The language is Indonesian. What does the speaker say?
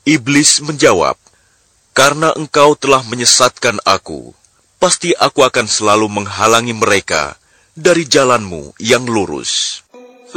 Iblis menjawab, "Karena engkau telah menyesatkan aku, pasti aku akan selalu menghalangi mereka dari jalanmu yang lurus."